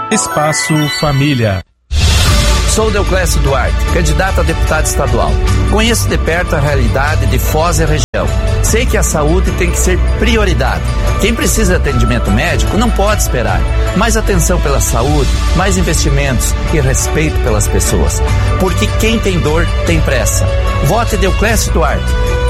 Espaço Família. Sou Deoclésio Duarte, candidato a deputado estadual. Conheço de perto a realidade de Foz e região. Sei que a saúde tem que ser prioridade. Quem precisa de atendimento médico não pode esperar. Mais atenção pela saúde, mais investimentos e respeito pelas pessoas. Porque quem tem dor tem pressa. Vote Deoclésio Duarte,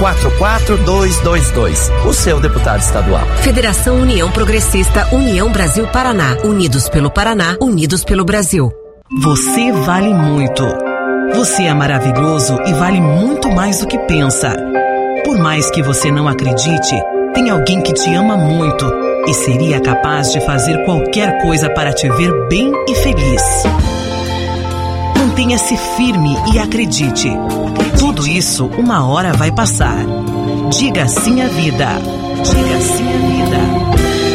44222, o seu deputado estadual. Federação União Progressista, União Brasil Paraná. Unidos pelo Paraná, unidos pelo Brasil. Você vale muito. Você é maravilhoso e vale muito mais do que pensa. Por mais que você não acredite, tem alguém que te ama muito e seria capaz de fazer qualquer coisa para te ver bem e feliz. Mantenha-se firme e acredite. Tudo isso uma hora vai passar. Diga sim à vida. Diga sim à vida.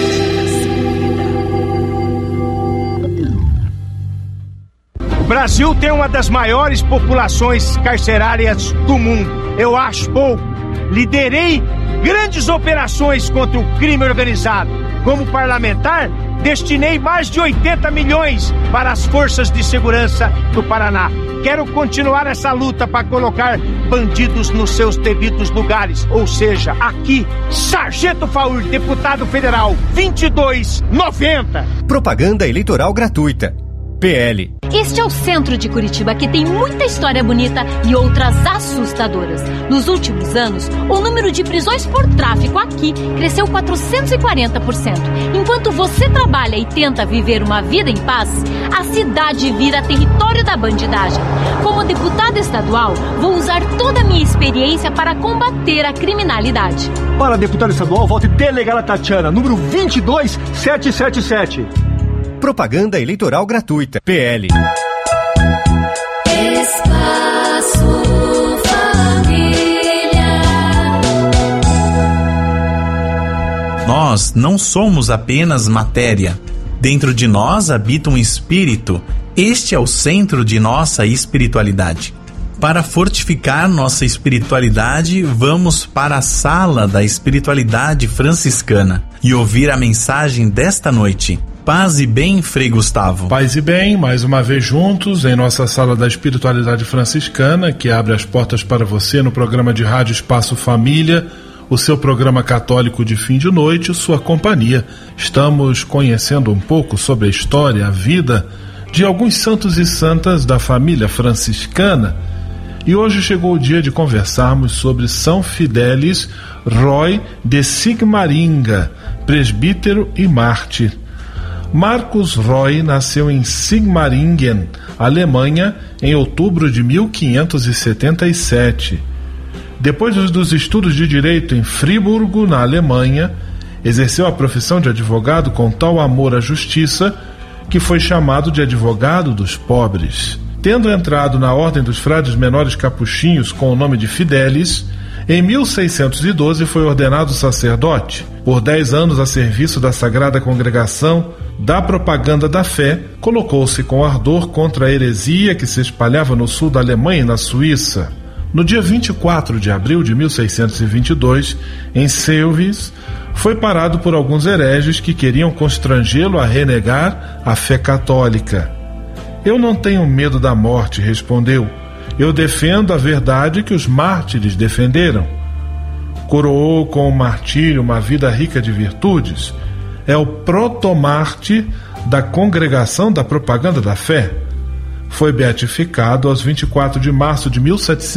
O Brasil tem uma das maiores populações carcerárias do mundo. Eu acho pouco. Liderei grandes operações contra o crime organizado. Como parlamentar, destinei mais de 80 milhões para as forças de segurança do Paraná. Quero continuar essa luta para colocar bandidos nos seus devidos lugares. Ou seja, aqui, Sargento Faur, deputado federal, 2290. Propaganda eleitoral gratuita. PL. Este é o centro de Curitiba, que tem muita história bonita e outras assustadoras. Nos últimos anos, o número de prisões por tráfico aqui cresceu 440%. Enquanto você trabalha e tenta viver uma vida em paz, a cidade vira território da bandidagem. Como deputada estadual, vou usar toda a minha experiência para combater a criminalidade. Para deputada estadual, vote delegada Tatiana, número 22777. Propaganda eleitoral gratuita. PL. Espaço Família. Nós não somos apenas matéria. Dentro de nós habita um espírito. Este é o centro de nossa espiritualidade. Para fortificar nossa espiritualidade, vamos para a sala da espiritualidade franciscana e ouvir a mensagem desta noite. Paz e bem, Frei Gustavo. Paz e bem, mais uma vez juntos em nossa sala da espiritualidade franciscana, que abre as portas para você no programa de rádio Espaço Família, o seu programa católico de fim de noite, sua companhia. Estamos conhecendo um pouco sobre a história, a vida de alguns santos e santas da família franciscana. E hoje chegou o dia de conversarmos sobre São Fidélis Roy de Sigmaringa, presbítero e mártir. Marcus Roy nasceu em Sigmaringen, Alemanha, em outubro de 1577. Depois dos estudos de direito em Friburgo, na Alemanha, exerceu a profissão de advogado com tal amor à justiça que foi chamado de advogado dos pobres. Tendo entrado na Ordem dos Frades Menores Capuchinhos com o nome de Fidélis, em 1612 foi ordenado sacerdote. Por 10 anos a serviço da Sagrada Congregação da Propaganda da Fé, colocou-se com ardor contra a heresia que se espalhava no sul da Alemanha e na Suíça. No dia 24 de abril de 1622, em Seuvis, foi parado por alguns hereges que queriam constrangê-lo a renegar a fé católica. Eu não tenho medo da morte, respondeu. Eu defendo a verdade que os mártires defenderam. Coroou com o martírio uma vida rica de virtudes. É o protomártir da Congregação da Propaganda da Fé. Foi beatificado aos 24 de março de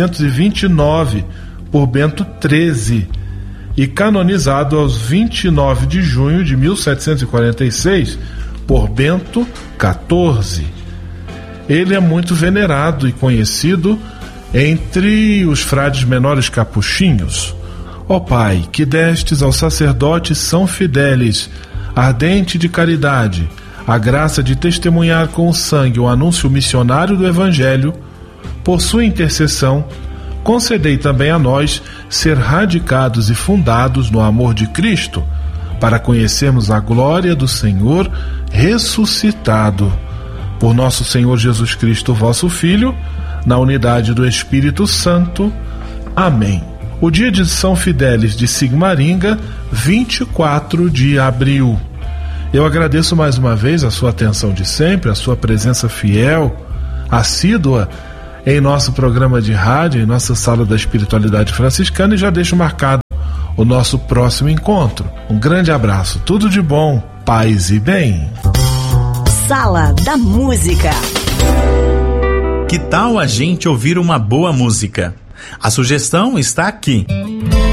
1729 por Bento XIII e canonizado aos 29 de junho de 1746 por Bento XIV. Ele é muito venerado e conhecido entre os frades menores capuchinhos. Ó Pai, que destes ao sacerdote São Fidélis, ardente de caridade, a graça de testemunhar com o sangue o anúncio missionário do Evangelho, por sua intercessão, concedei também a nós ser radicados e fundados no amor de Cristo, para conhecermos a glória do Senhor ressuscitado. Por nosso Senhor Jesus Cristo, vosso Filho, na unidade do Espírito Santo. Amém. O dia de São Fidélis de Sigmaringa, 24 de abril. Eu agradeço mais uma vez a sua atenção de sempre, a sua presença fiel, assídua em nosso programa de rádio, em nossa Sala da Espiritualidade Franciscana, e já deixo marcado o nosso próximo encontro. Um grande abraço, tudo de bom, paz e bem. Sala da Música. Que tal a gente ouvir uma boa música? A sugestão está aqui.